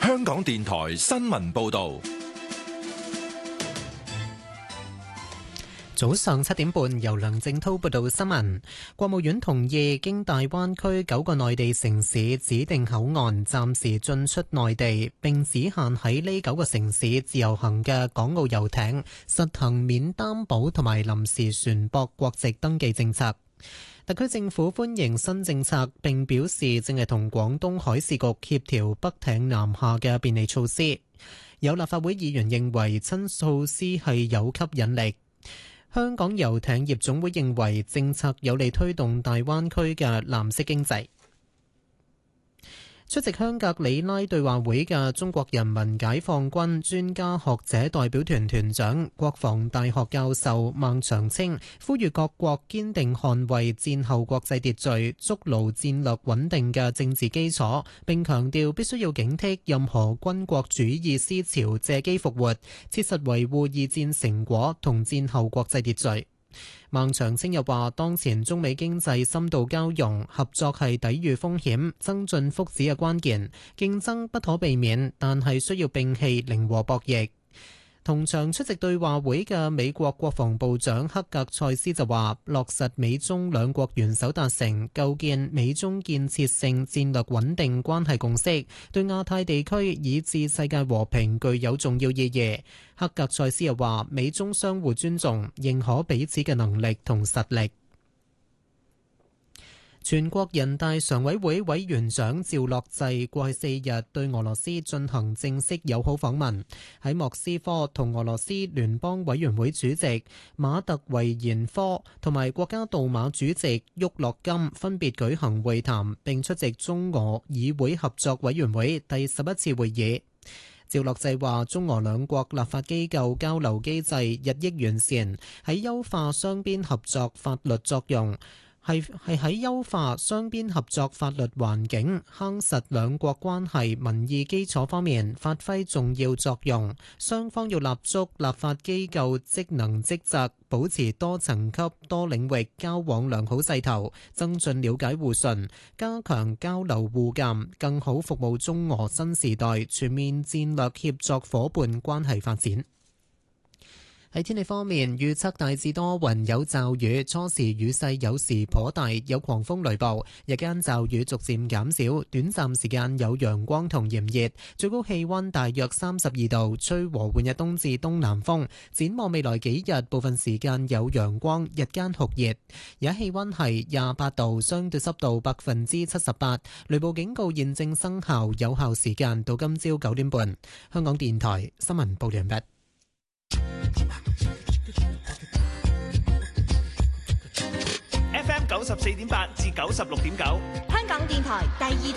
香港電台新聞報道。 早上7點半，由梁正滔報道新聞。國務院同意經大灣區9個內地城市指定口岸暫時進出內地，並只限喺呢9個城市自由行嘅港澳遊艇實行免擔保同埋臨時船舶國籍登記政策。特區政府歡迎新政策，並表示正係同廣東海事局協調北艇南下嘅便利措施。有立法會議員認為新措施係有吸引力。香港遊艇業總會認為政策有利推動大灣區嘅藍色經濟。出席香格里拉對話會嘅中國人民解放軍專家學者代表團團長、國防大學教授孟長青呼籲各國堅定捍衛戰後國際秩序，築牢戰略穩定嘅政治基礎，並強調必須要警惕任何軍國主義思潮借機復活，切實維護二戰成果同戰後國際秩序。孟長青又話，當前中美經濟深度交融，合作係抵禦風險、增進福祉嘅關鍵，競爭不可避免，但係需要摒棄零和博弈。同場出席對話會嘅美國國防部長克格塞斯就話，落實美中兩國元首達成構建美中建設性戰略穩定關係共識，對亞太地區以至世界和平具有重要意義。克格塞斯又話，美中相互尊重，認可彼此嘅能力同實力。全國人大常委會委員長趙樂際過去4日對俄羅斯進行正式友好訪問，喺莫斯科同俄羅斯聯邦委員會主席馬特維延科同埋國家杜馬主席沃洛金分別舉行會談，並出席中俄議會合作委員會第11次會議。趙樂際話，中俄兩國立法機構交流機制日益完善，喺優化雙邊合作法律作用。係喺優化雙邊合作法律環境、夯實兩國關係民意基礎方面發揮重要作用。雙方要立足立法機構職能職責，保持多層級多領域交往良好勢頭，增進了解互信，加強交流互鑑，更好服務中俄新時代全面戰略協作夥伴關係發展。喺天氣方面，預測大致多雲有驟雨，初時雨勢有時頗大，有狂風雷暴。日間驟雨逐漸減少，短暫時間有陽光同炎熱，最高氣溫大約32度，吹和緩日東至東南風。展望未來幾日，部分時間有陽光，日間酷熱。而家氣溫係28度，相對濕度78%。雷暴警告現正生效，有效時間到今朝9點半。香港電台新聞報完畢。 FM 94.8至96.9， 香港電台第二